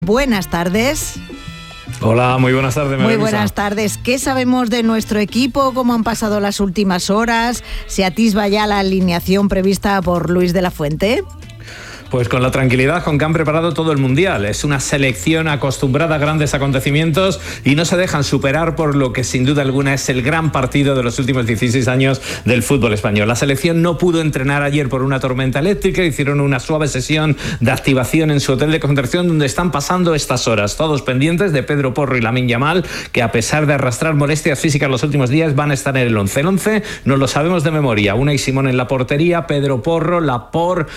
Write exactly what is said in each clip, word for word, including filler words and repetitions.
Buenas tardes. Hola, muy buenas tardes, María Muy Luisa. buenas tardes. ¿Qué sabemos de nuestro equipo? ¿Cómo han pasado las últimas horas? ¿Se atisba ya la alineación prevista por Luis de la Fuente? Pues con la tranquilidad con que han preparado todo el Mundial. Es una selección acostumbrada a grandes acontecimientos y no se dejan superar por lo que sin duda alguna es el gran partido de los últimos dieciséis años del fútbol español. La selección no pudo entrenar ayer por una tormenta eléctrica, hicieron una suave sesión de activación en su hotel de concentración donde están pasando estas horas, todos pendientes de Pedro Porro y Lamine Yamal, que a pesar de arrastrar molestias físicas los últimos días van a estar en el once. El once no lo sabemos de memoria. Unai Simón en la portería, Pedro Porro, Laporte,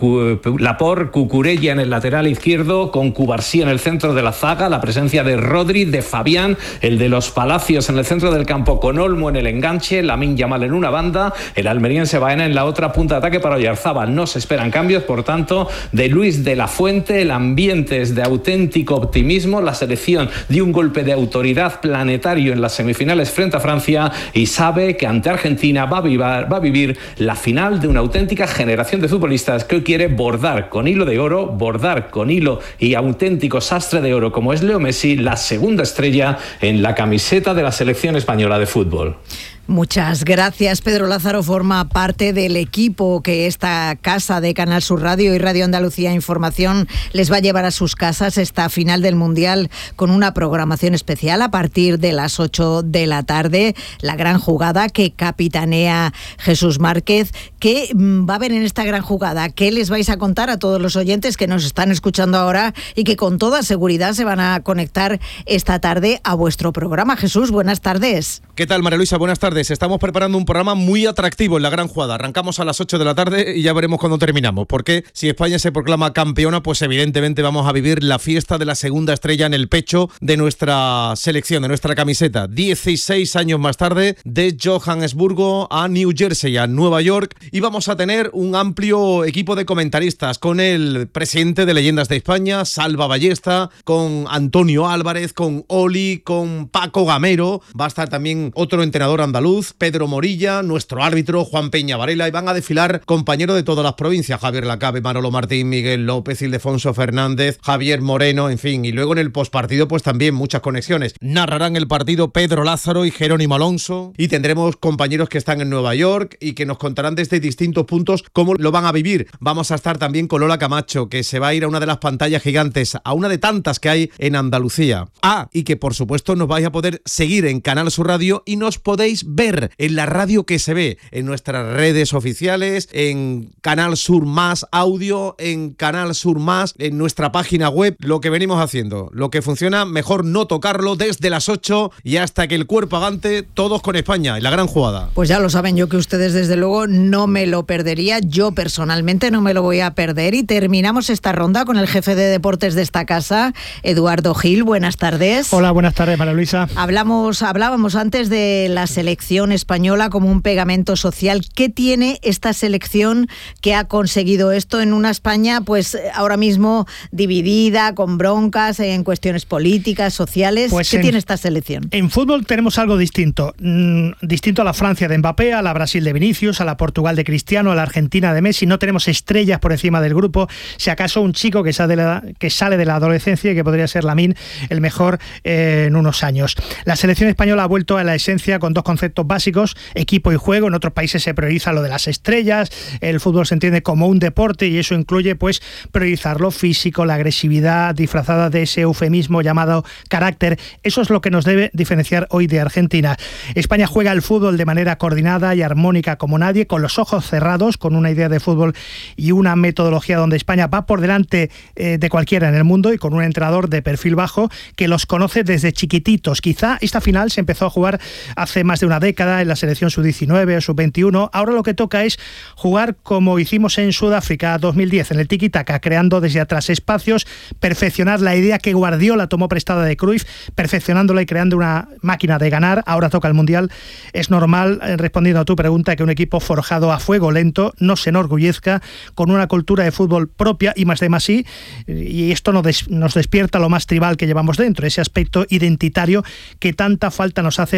Laporte, Cucurella en el lateral izquierdo, con Cubarsí en el centro de la zaga, la presencia de Rodri, de Fabián, el de los Palacios en el centro del campo, con Olmo en el enganche, Lamine Yamal en una banda, el almeriense Baena en la otra punta de ataque para Oyarzabal. No se esperan cambios, por tanto, de Luis de la Fuente. El ambiente es de auténtico optimismo. La selección dio un golpe de autoridad planetario en las semifinales frente a Francia y sabe que ante Argentina va a vivir, va a vivir la final de una auténtica generación de futbolistas que hoy quiere bordar con hilo de oro, bordar con hilo y auténtico sastre de oro como es Leo Messi, la segunda estrella en la camiseta de la selección española de fútbol. Muchas gracias. Pedro Lázaro forma parte del equipo que esta casa de Canal Sur Radio y Radio Andalucía Información les va a llevar a sus casas esta final del Mundial con una programación especial a partir de las ocho de la tarde. La gran jugada que capitanea Jesús Márquez. ¿Qué va a haber en esta gran jugada? ¿Qué les vais a contar a todos los oyentes que nos están escuchando ahora y que con toda seguridad se van a conectar esta tarde a vuestro programa? Jesús, buenas tardes. ¿Qué tal, María Luisa? Buenas tardes. Estamos preparando un programa muy atractivo en la gran jugada. Arrancamos a las ocho de la tarde y ya veremos cuándo terminamos. Porque si España se proclama campeona, pues evidentemente vamos a vivir la fiesta de la segunda estrella en el pecho de nuestra selección, de nuestra camiseta. dieciséis años más tarde, de Johannesburgo a New Jersey, a Nueva York. Y vamos a tener un amplio equipo de comentaristas con el presidente de Leyendas de España, Salva Ballesta, con Antonio Álvarez, con Oli, con Paco Gamero. Va a estar también otro entrenador andaluz, Pedro Morilla, nuestro árbitro Juan Peña Varela, y van a desfilar compañeros de todas las provincias, Javier Lacabe, Manolo Martín, Miguel López, Ildefonso Fernández, Javier Moreno, en fin, y luego en el postpartido pues también muchas conexiones. Narrarán el partido Pedro Lázaro y Jerónimo Alonso, y tendremos compañeros que están en Nueva York y que nos contarán desde distintos puntos cómo lo van a vivir. Vamos a estar también con Lola Camacho, que se va a ir a una de las pantallas gigantes, a una de tantas que hay en Andalucía. Ah, y que por supuesto nos vais a poder seguir en Canal Sur Radio y nos podéis ver en la radio que se ve, en nuestras redes oficiales, en Canal Sur Más Audio, en Canal Sur Más, en nuestra página web. Lo que venimos haciendo, lo que funciona, mejor no tocarlo desde las ocho y hasta que el cuerpo agante, todos con España en la gran jugada. Pues ya lo saben, yo que ustedes desde luego no me lo perdería, yo personalmente no me lo voy a perder. Y terminamos esta ronda con el jefe de deportes de esta casa, Eduardo Gil. Buenas tardes. Hola, buenas tardes, María Luisa. Hablamos, hablábamos antes de la selección española como un pegamento social. ¿Qué tiene esta selección que ha conseguido esto en una España pues ahora mismo dividida, con broncas en cuestiones políticas, sociales? Pues ¿Qué en, tiene esta selección? En fútbol tenemos algo distinto, mm, distinto a la Francia de Mbappé, a la Brasil de Vinicius, a la Portugal de Cristiano, a la Argentina de Messi. No tenemos estrellas por encima del grupo, si acaso un chico que sale de la, que sale de la adolescencia y que podría ser Lamine el mejor eh, en unos años. La selección española ha vuelto a la esencia con dos conceptos básicos, equipo y juego. En otros países se prioriza lo de las estrellas, el fútbol se entiende como un deporte y eso incluye pues priorizar lo físico, la agresividad disfrazada de ese eufemismo llamado carácter. Eso es lo que nos debe diferenciar hoy de Argentina. España juega el fútbol de manera coordinada y armónica como nadie, con los ojos cerrados, con una idea de fútbol y una metodología donde España va por delante eh, de cualquiera en el mundo y con un entrenador de perfil bajo que los conoce desde chiquititos. Quizá esta final se empezó a jugar hace más de una década en la selección sub diecinueve o sub veintiuno. Ahora lo que toca es jugar como hicimos en Sudáfrica dos mil diez, en el tiki-taka, creando desde atrás espacios, perfeccionar la idea que Guardiola tomó prestada de Cruyff, perfeccionándola y creando una máquina de ganar. Ahora toca el Mundial. Es normal, respondiendo a tu pregunta, que un equipo forjado a fuego lento no se enorgullezca, con una cultura de fútbol propia y más de más sí, y esto nos, des, nos despierta lo más tribal que llevamos dentro, ese aspecto identitario que tanta falta nos hace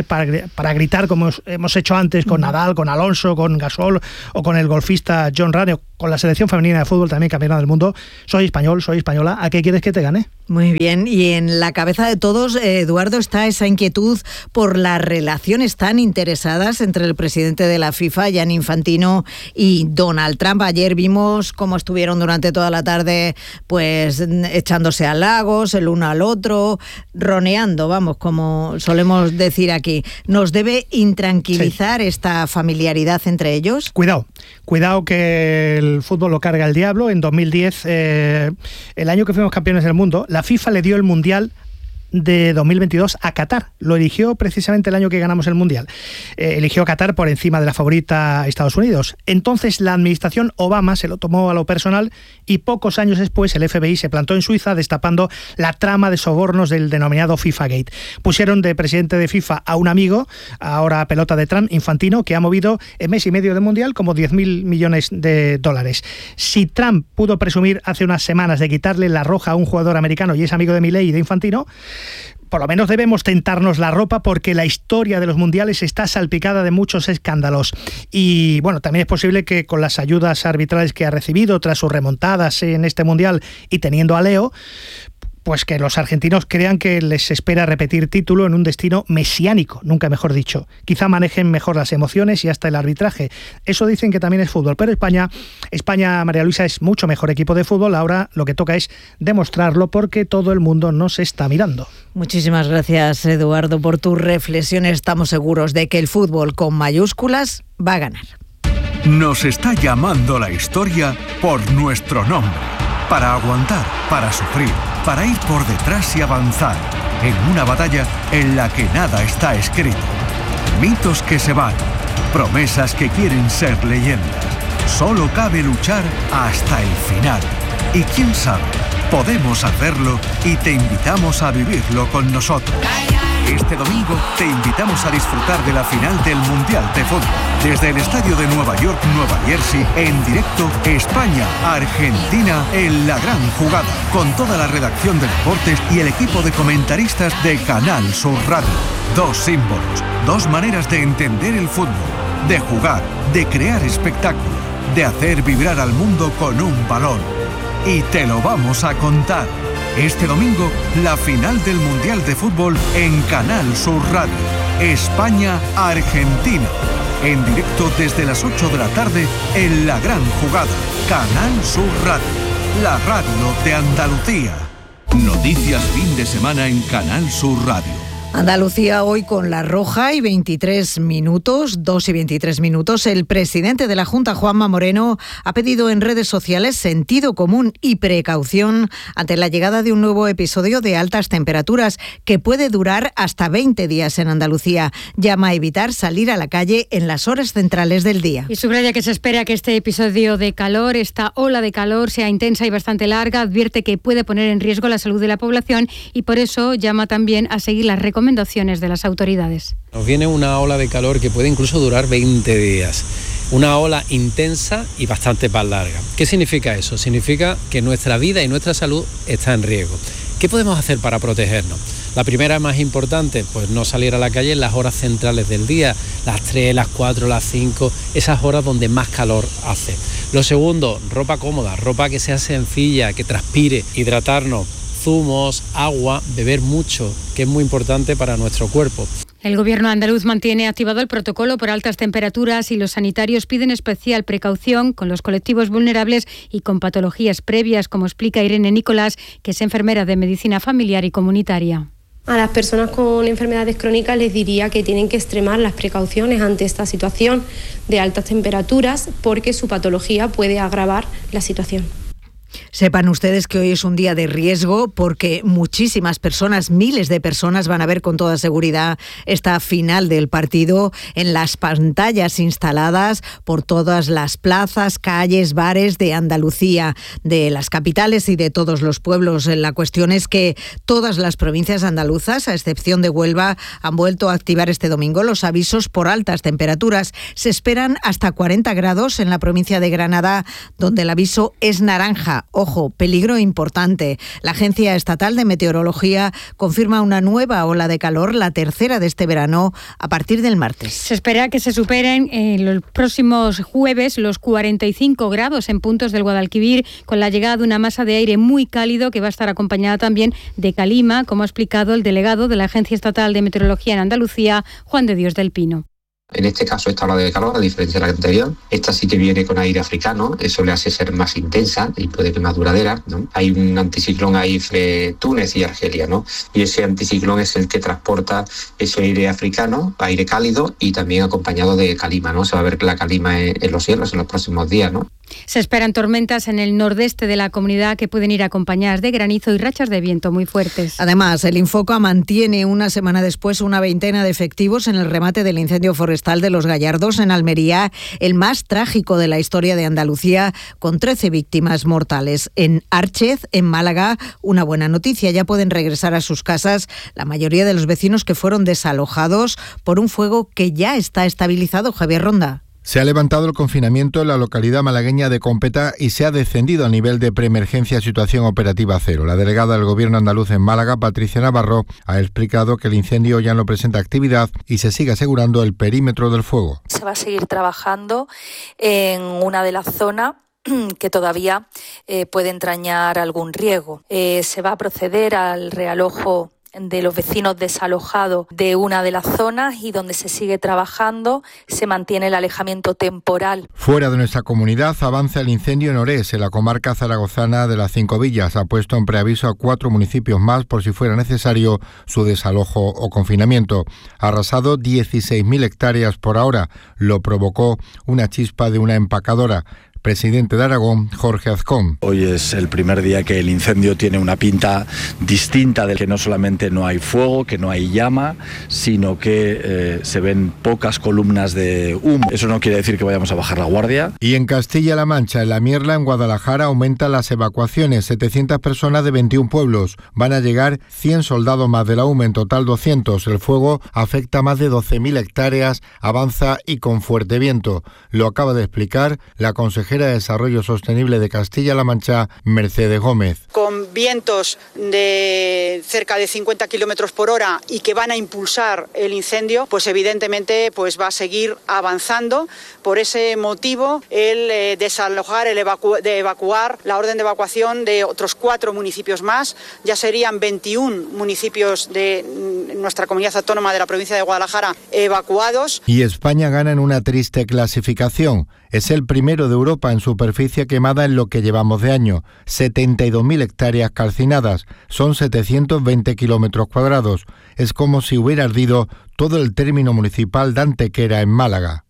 para, para gritar como hemos hecho antes con Nadal, con Alonso, con Gasol o con el golfista John Ram, con la selección femenina de fútbol también campeona del mundo. Soy español, soy española, ¿a qué quieres que te gane? Muy bien, y en la cabeza de todos, Eduardo, está esa inquietud por las relaciones tan interesadas entre el presidente de la FIFA, Gianni Infantino, y Donald Trump. Ayer vimos cómo estuvieron durante toda la tarde pues echándose halagos el uno al otro, roneando, vamos, como solemos decir aquí. ¿Nos debe intranquilizar sí. esta familiaridad entre ellos? Cuidado, cuidado que el fútbol lo carga el diablo. En dos mil diez, eh, el año que fuimos campeones del mundo, la FIFA le dio el Mundial de dos mil veintidós a Qatar. Lo eligió precisamente el año que ganamos el Mundial. Eh, eligió a Qatar por encima de la favorita Estados Unidos. Entonces la administración Obama se lo tomó a lo personal y pocos años después el F B I se plantó en Suiza destapando la trama de sobornos del denominado FIFA Gate. Pusieron de presidente de FIFA a un amigo, ahora pelota de Trump, Infantino, que ha movido en mes y medio de Mundial como diez mil millones de dólares. Si Trump pudo presumir hace unas semanas de quitarle la roja a un jugador americano y es amigo de Milei y de Infantino, por lo menos debemos tentarnos la ropa porque la historia de los mundiales está salpicada de muchos escándalos. Y bueno, también es posible que con las ayudas arbitrales que ha recibido tras sus remontadas en este mundial y teniendo a Leo, pues que los argentinos crean que les espera repetir título en un destino mesiánico, nunca mejor dicho. Quizá manejen mejor las emociones y hasta el arbitraje. Eso dicen que también es fútbol, pero España, España, María Luisa, es mucho mejor equipo de fútbol. Ahora lo que toca es demostrarlo porque todo el mundo nos está mirando. Muchísimas gracias, Eduardo, por tus reflexiones. Estamos seguros de que el fútbol con mayúsculas va a ganar. Nos está llamando la historia por nuestro nombre. Para aguantar, para sufrir, para ir por detrás y avanzar, en una batalla en la que nada está escrito. Mitos que se van, promesas que quieren ser leyendas. Solo cabe luchar hasta el final. Y quién sabe, podemos hacerlo y te invitamos a vivirlo con nosotros. Este domingo te invitamos a disfrutar de la final del Mundial de Fútbol. Desde el estadio de Nueva York, Nueva Jersey, en directo, España-Argentina en la gran jugada. Con toda la redacción de deportes y el equipo de comentaristas de Canal Sur Radio. Dos símbolos, dos maneras de entender el fútbol, de jugar, de crear espectáculo, de hacer vibrar al mundo con un balón. Y te lo vamos a contar. Este domingo, la final del Mundial de Fútbol en Canal Sur Radio. España-Argentina. En directo desde las ocho de la tarde en la gran jugada. Canal Sur Radio. La radio de Andalucía. Noticias fin de semana en Canal Sur Radio. Andalucía hoy con la roja y veintitrés minutos, dos y veintitrés minutos. El presidente de la Junta, Juanma Moreno, ha pedido en redes sociales sentido común y precaución ante la llegada de un nuevo episodio de altas temperaturas que puede durar hasta veinte días en Andalucía. Llama a evitar salir a la calle en las horas centrales del día. Y subraya que se espera que este episodio de calor, esta ola de calor, sea intensa y bastante larga. Advierte que puede poner en riesgo la salud de la población y por eso llama también a seguir las recomendaciones recomendaciones de las autoridades. Nos viene una ola de calor que puede incluso durar veinte días. Una ola intensa y bastante más larga. ¿Qué significa eso? Significa que nuestra vida y nuestra salud está en riesgo. ¿Qué podemos hacer para protegernos? La primera, más importante, pues no salir a la calle en las horas centrales del día, las tres, las cuatro, las cinco, esas horas donde más calor hace. Lo segundo, ropa cómoda, ropa que sea sencilla, que transpire, hidratarnos, zumos, agua, beber mucho, que es muy importante para nuestro cuerpo. El gobierno andaluz mantiene activado el protocolo por altas temperaturas y los sanitarios piden especial precaución con los colectivos vulnerables y con patologías previas, como explica Irene Nicolás, que es enfermera de medicina familiar y comunitaria. A las personas con enfermedades crónicas les diría que tienen que extremar las precauciones ante esta situación de altas temperaturas porque su patología puede agravar la situación. Sepan ustedes que hoy es un día de riesgo porque muchísimas personas, miles de personas van a ver con toda seguridad esta final del partido en las pantallas instaladas por todas las plazas, calles, bares de Andalucía, de las capitales y de todos los pueblos. La cuestión es que todas las provincias andaluzas, a excepción de Huelva, han vuelto a activar este domingo los avisos por altas temperaturas. Se esperan hasta cuarenta grados en la provincia de Granada, donde el aviso es naranja. Málaga. Ojo, peligro importante. La Agencia Estatal de Meteorología confirma una nueva ola de calor, la tercera de este verano, a partir del martes. Se espera que se superen en los próximos jueves los cuarenta y cinco grados en puntos del Guadalquivir, con la llegada de una masa de aire muy cálido que va a estar acompañada también de calima, como ha explicado el delegado de la Agencia Estatal de Meteorología en Andalucía, Juan de Dios del Pino. En este caso, esta ola de calor, a diferencia de la anterior, esta sí que viene con aire africano, eso le hace ser más intensa y puede que más duradera, ¿no? Hay un anticiclón ahí entre Túnez y Argelia, ¿no? Y ese anticiclón es el que transporta ese aire africano, aire cálido y también acompañado de calima, ¿no? Se va a ver la calima en, en los cielos en los próximos días, ¿no? Se esperan tormentas en el nordeste de la comunidad que pueden ir acompañadas de granizo y rachas de viento muy fuertes. Además, el Infoca mantiene una semana después una veintena de efectivos en el remate del incendio forestal de Los Gallardos en Almería, el más trágico de la historia de Andalucía, con trece víctimas mortales. En Árchez, en Málaga, una buena noticia, ya pueden regresar a sus casas la mayoría de los vecinos que fueron desalojados por un fuego que ya está estabilizado. Javier Ronda. Se ha levantado el confinamiento en la localidad malagueña de Competa y se ha descendido a nivel de preemergencia a situación operativa cero. La delegada del Gobierno andaluz en Málaga, Patricia Navarro, ha explicado que el incendio ya no presenta actividad y se sigue asegurando el perímetro del fuego. Se va a seguir trabajando en una de las zonas que todavía eh, puede entrañar algún riesgo. Eh, se va a proceder al realojo de los vecinos desalojados de una de las zonas y donde se sigue trabajando se mantiene el alejamiento temporal. Fuera de nuestra comunidad avanza el incendio en Orés, en la comarca zaragozana de las Cinco Villas. Ha puesto en preaviso a cuatro municipios más por si fuera necesario su desalojo o confinamiento. Ha arrasado dieciséis mil hectáreas por ahora. Lo provocó una chispa de una empacadora. Presidente de Aragón, Jorge Azcón. Hoy es el primer día que el incendio tiene una pinta distinta, de que no solamente no hay fuego, que no hay llama, sino que eh, se ven pocas columnas de humo. Eso no quiere decir que vayamos a bajar la guardia. Y en Castilla-La Mancha, en La Mierla, en Guadalajara, aumentan las evacuaciones. setecientas personas de veintiún pueblos. Van a llegar cien soldados más de la U M E, en total doscientos. El fuego afecta a más de doce mil hectáreas, avanza y con fuerte viento. Lo acaba de explicar la consejera de Desarrollo Sostenible de Castilla-La Mancha, Mercedes Gómez. Con vientos de cerca de cincuenta kilómetros por hora y que van a impulsar el incendio, pues evidentemente pues va a seguir avanzando. Por ese motivo, el eh, desalojar, el evacu- de evacuar, la orden de evacuación de otros cuatro municipios más, ya serían veintiún municipios de nuestra comunidad autónoma de la provincia de Guadalajara evacuados. Y España gana en una triste clasificación. Es el primero de Europa en superficie quemada en lo que llevamos de año, setenta y dos mil hectáreas calcinadas, son setecientos veinte kilómetros cuadrados. Es como si hubiera ardido todo el término municipal de Antequera en Málaga.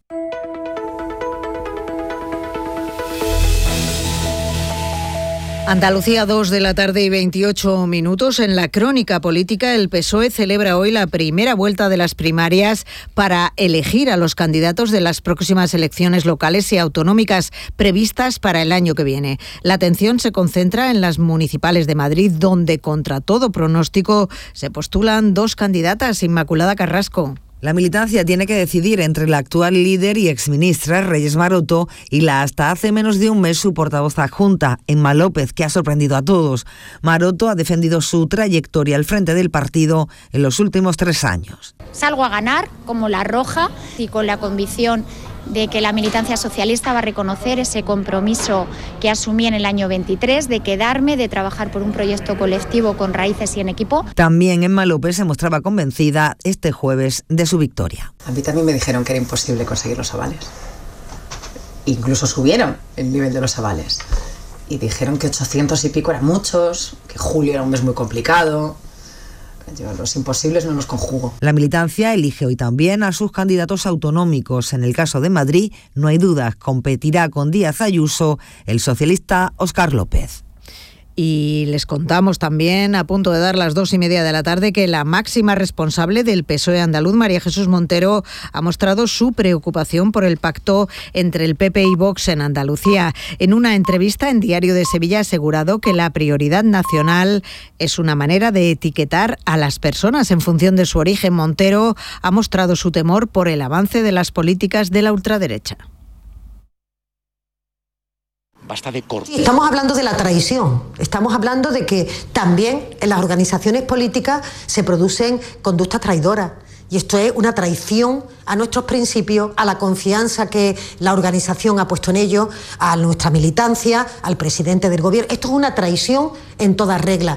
Andalucía, dos de la tarde y veintiocho minutos. En la crónica política, el P S O E celebra hoy la primera vuelta de las primarias para elegir a los candidatos de las próximas elecciones locales y autonómicas previstas para el año que viene. La atención se concentra en las municipales de Madrid, donde, contra todo pronóstico, se postulan dos candidatas. Inmaculada Carrasco. La militancia tiene que decidir entre la actual líder y exministra, Reyes Maroto, y la hasta hace menos de un mes su portavoz adjunta, Emma López, que ha sorprendido a todos. Maroto ha defendido su trayectoria al frente del partido en los últimos tres años. Salgo a ganar como la roja y con la convicción de que la militancia socialista va a reconocer ese compromiso que asumí en el año veintitrés, de quedarme, de trabajar por un proyecto colectivo con raíces y en equipo. También Emma López se mostraba convencida este jueves de su victoria. A mí también me dijeron que era imposible conseguir los avales. Incluso subieron el nivel de los avales. Y dijeron que ochocientos y pico eran muchos, que julio era un mes muy complicado. Yo los imposibles no los conjugo. La militancia elige hoy también a sus candidatos autonómicos. En el caso de Madrid, no hay dudas, competirá con Díaz Ayuso el socialista Óscar López. Y les contamos también, a punto de dar las dos y media de la tarde, que la máxima responsable del P S O E andaluz, María Jesús Montero, ha mostrado su preocupación por el pacto entre el P P y Vox en Andalucía. En una entrevista en Diario de Sevilla ha asegurado que la prioridad nacional es una manera de etiquetar a las personas en función de su origen. Montero ha mostrado su temor por el avance de las políticas de la ultraderecha. basta de corte. Sí, estamos hablando de la traición, estamos hablando de que también en las organizaciones políticas se producen conductas traidoras. Y esto es una traición a nuestros principios, a la confianza que la organización ha puesto en ellos, a nuestra militancia, al presidente del gobierno. Esto es una traición en toda regla.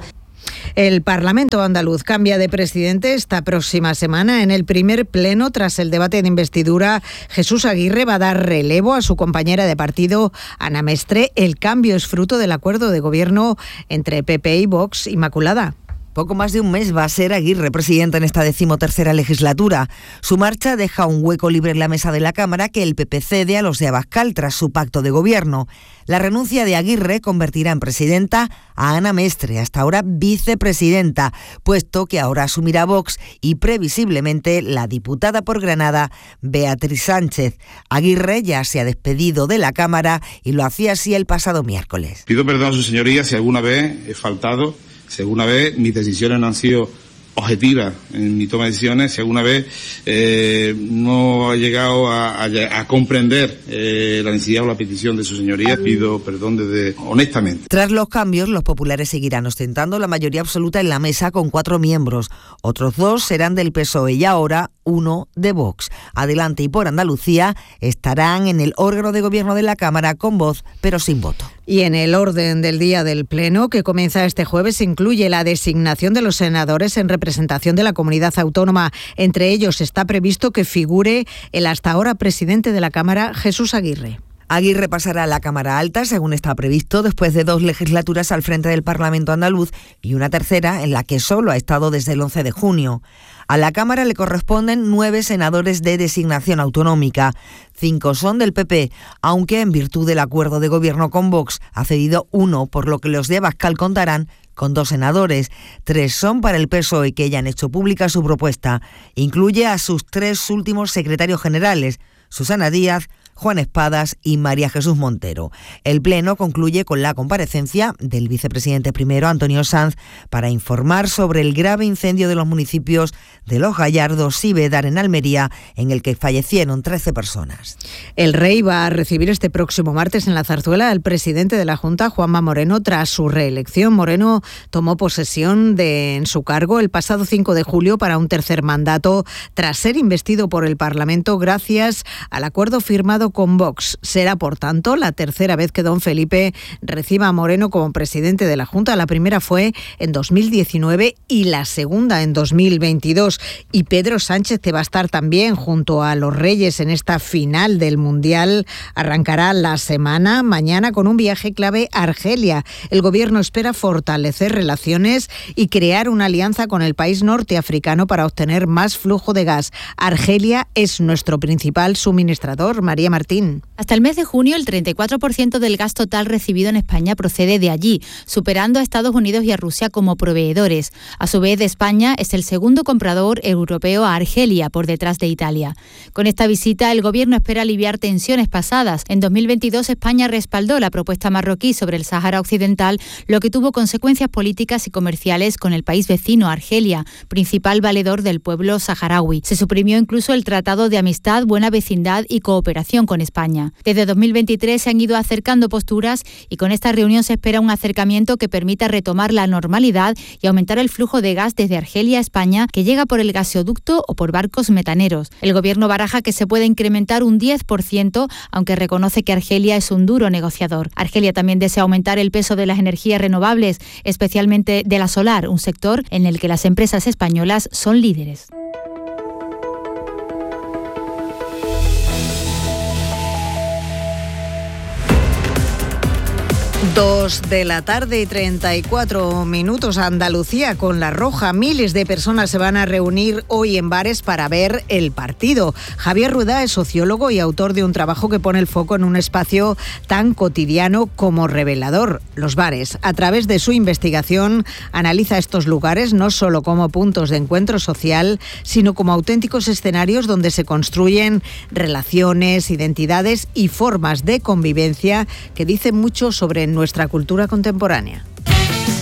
El Parlamento andaluz cambia de presidente esta próxima semana. En el primer pleno, tras el debate de investidura, Jesús Aguirre va a dar relevo a su compañera de partido, Ana Mestre. El cambio es fruto del acuerdo de gobierno entre P P y Vox. Inmaculada. Poco más de un mes va a ser Aguirre presidente en esta decimotercera legislatura. Su marcha deja un hueco libre en la mesa de la Cámara que el P P cede a los de Abascal tras su pacto de gobierno. La renuncia de Aguirre convertirá en presidenta a Ana Mestre, hasta ahora vicepresidenta, puesto que ahora asumirá Vox y previsiblemente la diputada por Granada, Beatriz Sánchez. Aguirre ya se ha despedido de la Cámara y lo hacía así el pasado miércoles. Pido perdón a su señoría si alguna vez he faltado. Si alguna vez mis decisiones no han sido objetivas en mi toma de decisiones, si alguna vez eh, no ha llegado a, a, a comprender eh, la necesidad o la petición de su señoría, pido perdón desde honestamente. Tras los cambios, los populares seguirán ostentando la mayoría absoluta en la mesa con cuatro miembros. Otros dos serán del P S O E y ahora uno de Vox. Adelante y por Andalucía estarán en el órgano de gobierno de la Cámara con voz, pero sin voto. Y en el orden del día del Pleno, que comienza este jueves, incluye la designación de los senadores en representación de la comunidad autónoma. Entre ellos está previsto que figure el hasta ahora presidente de la Cámara, Jesús Aguirre. Aguirre pasará a la Cámara Alta, según está previsto, después de dos legislaturas al frente del Parlamento andaluz y una tercera en la que solo ha estado desde el once de junio. A la Cámara le corresponden nueve senadores de designación autonómica. Cinco son del P P, aunque en virtud del acuerdo de gobierno con Vox ha cedido uno, por lo que los de Abascal contarán con dos senadores. Tres son para el P S O E, que ya han hecho pública su propuesta. Incluye a sus tres últimos secretarios generales, Susana Díaz, Juan Espadas y María Jesús Montero. El Pleno concluye con la comparecencia del vicepresidente primero, Antonio Sanz, para informar sobre el grave incendio de los municipios de Los Gallardos y Bédar en Almería, en el que fallecieron trece personas. El rey va a recibir este próximo martes en la Zarzuela al presidente de la Junta, Juanma Moreno, tras su reelección. Moreno tomó posesión de en su cargo el pasado cinco de julio para un tercer mandato, tras ser investido por el Parlamento gracias al acuerdo firmado con Vox. Será, por tanto, la tercera vez que don Felipe reciba a Moreno como presidente de la Junta. La primera fue en dos mil diecinueve y la segunda en dos mil veintidós. Y Pedro Sánchez, que va a estar también junto a los Reyes en esta final del Mundial, arrancará la semana mañana con un viaje clave a Argelia. El gobierno espera fortalecer relaciones y crear una alianza con el país norteafricano para obtener más flujo de gas. Argelia es nuestro principal suministrador. María Martín. Hasta el mes de junio, el treinta y cuatro por ciento del gas total recibido en España procede de allí, superando a Estados Unidos y a Rusia como proveedores. A su vez, España es el segundo comprador europeo a Argelia, por detrás de Italia. Con esta visita, el gobierno espera aliviar tensiones pasadas. En dos mil veintidós, España respaldó la propuesta marroquí sobre el Sáhara Occidental, lo que tuvo consecuencias políticas y comerciales con el país vecino, Argelia, principal valedor del pueblo saharaui. Se suprimió incluso el Tratado de Amistad, Buena Vecindad y Cooperación con España. Desde dos mil veintitrés se han ido acercando posturas y con esta reunión se espera un acercamiento que permita retomar la normalidad y aumentar el flujo de gas desde Argelia a España, que llega por el gasoducto o por barcos metaneros. El gobierno baraja que se puede incrementar un diez por ciento, aunque reconoce que Argelia es un duro negociador. Argelia también desea aumentar el peso de las energías renovables, especialmente de la solar, un sector en el que las empresas españolas son líderes. Dos de la tarde y treinta y cuatro minutos. Andalucía con La Roja. Miles de personas se van a reunir hoy en bares para ver el partido. Javier Rueda es sociólogo y autor de un trabajo que pone el foco en un espacio tan cotidiano como revelador, los bares. A través de su investigación analiza estos lugares no solo como puntos de encuentro social, sino como auténticos escenarios donde se construyen relaciones, identidades y formas de convivencia que dicen mucho sobre nuestra cultura contemporánea.